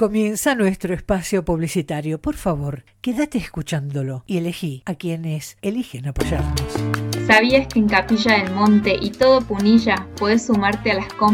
Comienza nuestro espacio publicitario. Por favor, quédate escuchándolo y elegí a quienes eligen apoyarnos. ¿Sabías que en Capilla del Monte y todo Punilla podés sumarte a las compras